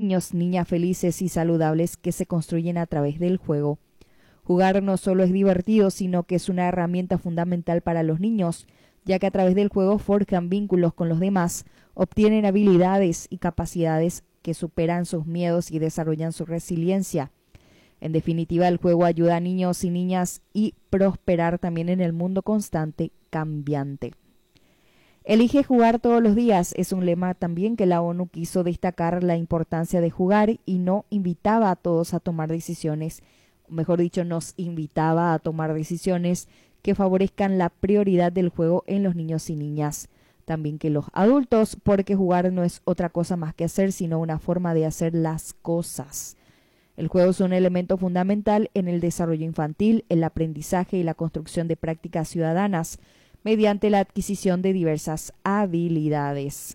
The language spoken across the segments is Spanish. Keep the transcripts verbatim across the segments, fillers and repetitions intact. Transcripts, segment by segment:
niños, niñas felices y saludables que se construyen a través del juego. Jugar no solo es divertido, sino que es una herramienta fundamental para los niños, ya que a través del juego forjan vínculos con los demás, obtienen habilidades y capacidades que superan sus miedos y desarrollan su resiliencia. En definitiva, el juego ayuda a niños y niñas y prosperar también en el mundo constante cambiante. Elige jugar todos los días es un lema también que la ONU quiso destacar la importancia de jugar y no invitaba a todos a tomar decisiones, mejor dicho, nos invitaba a tomar decisiones que favorezcan la prioridad del juego en los niños y niñas. También que los adultos, porque jugar no es otra cosa más que hacer, sino una forma de hacer las cosas. El juego es un elemento fundamental en el desarrollo infantil, el aprendizaje y la construcción de prácticas ciudadanas, mediante la adquisición de diversas habilidades.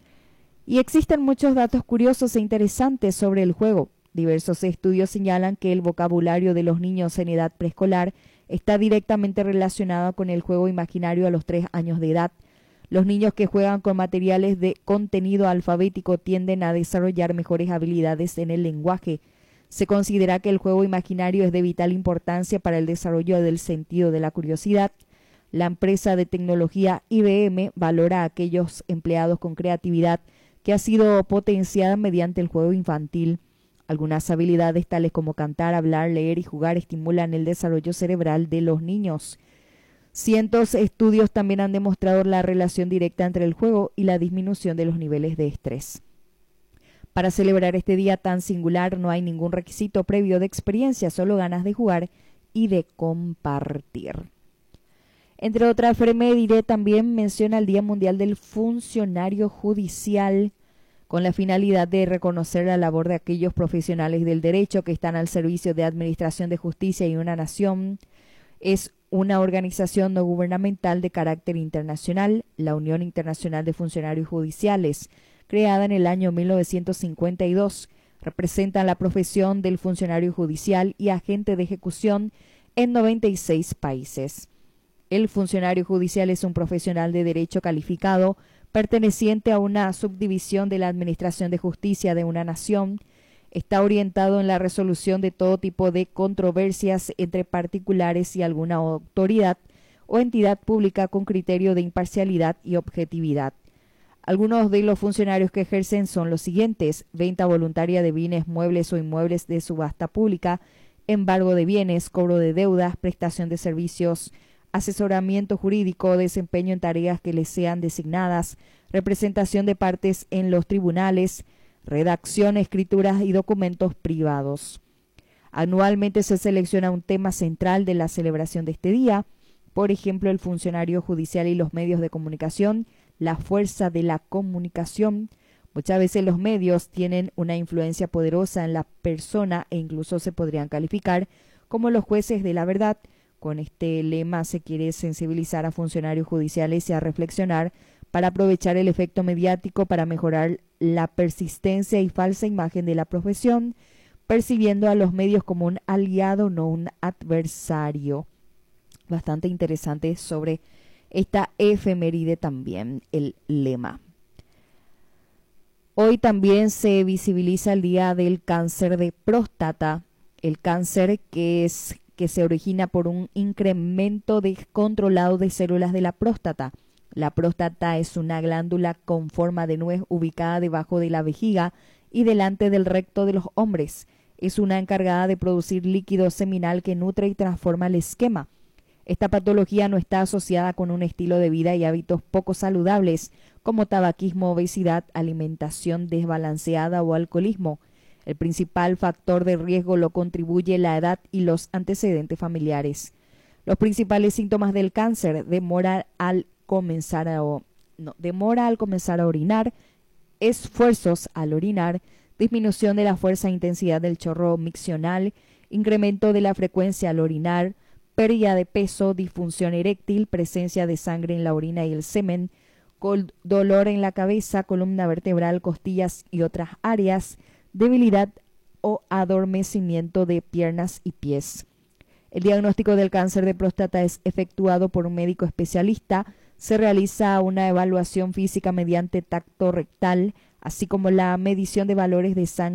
Y existen muchos datos curiosos e interesantes sobre el juego. Diversos estudios señalan que el vocabulario de los niños en edad preescolar está directamente relacionado con el juego imaginario a los tres años de edad. Los niños que juegan con materiales de contenido alfabético tienden a desarrollar mejores habilidades en el lenguaje. Se considera que el juego imaginario es de vital importancia para el desarrollo del sentido de la curiosidad. La empresa de tecnología I B M valora a aquellos empleados con creatividad que ha sido potenciada mediante el juego infantil. Algunas habilidades tales como cantar, hablar, leer y jugar estimulan el desarrollo cerebral de los niños. Cientos de estudios también han demostrado la relación directa entre el juego y la disminución de los niveles de estrés. Para celebrar este día tan singular no hay ningún requisito previo de experiencia, solo ganas de jugar y de compartir. Entre otras, efemérides también menciona el Día Mundial del Funcionario Judicial, con la finalidad de reconocer la labor de aquellos profesionales del derecho que están al servicio de administración de justicia y una nación. Es una organización no gubernamental de carácter internacional, la Unión Internacional de Funcionarios Judiciales, creada en el año mil novecientos cincuenta y dos. Representa la profesión del funcionario judicial y agente de ejecución en noventa y seis países. El funcionario judicial es un profesional de derecho calificado perteneciente a una subdivisión de la Administración de Justicia de una nación. Está orientado en la resolución de todo tipo de controversias entre particulares y alguna autoridad o entidad pública con criterio de imparcialidad y objetividad. Algunos de los funcionarios que ejercen son los siguientes: venta voluntaria de bienes muebles o inmuebles de subasta pública, embargo de bienes, cobro de deudas, prestación de servicios, asesoramiento jurídico, desempeño en tareas que les sean designadas, representación de partes en los tribunales, redacción, escrituras y documentos privados. Anualmente se selecciona un tema central de la celebración de este día, por ejemplo, el funcionario judicial y los medios de comunicación, la fuerza de la comunicación. Muchas veces los medios tienen una influencia poderosa en la persona e incluso se podrían calificar como los jueces de la verdad. Con este lema se quiere sensibilizar a funcionarios judiciales y a reflexionar para aprovechar el efecto mediático para mejorar la persistencia y falsa imagen de la profesión, percibiendo a los medios como un aliado, no un adversario. Bastante interesante sobre esta efeméride también, el lema. Hoy también se visibiliza el Día del Cáncer de Próstata, el cáncer que es que se origina por un incremento descontrolado de células de la próstata. La próstata es una glándula con forma de nuez ubicada debajo de la vejiga y delante del recto de los hombres. Es una encargada de producir líquido seminal que nutre y transforma el esquema. Esta patología no está asociada con un estilo de vida y hábitos poco saludables como tabaquismo, obesidad, alimentación desbalanceada o alcoholismo. El principal factor de riesgo lo contribuye la edad y los antecedentes familiares. Los principales síntomas del cáncer: demora al comenzar a, no, demora al comenzar a orinar, esfuerzos al orinar, disminución de la fuerza e intensidad del chorro miccional, incremento de la frecuencia al orinar, pérdida de peso, disfunción eréctil, presencia de sangre en la orina y el semen, dolor en la cabeza, columna vertebral, costillas y otras áreas, debilidad o adormecimiento de piernas y pies. El diagnóstico del cáncer de próstata es efectuado por un médico especialista. Se realiza una evaluación física mediante tacto rectal, así como la medición de valores de sangre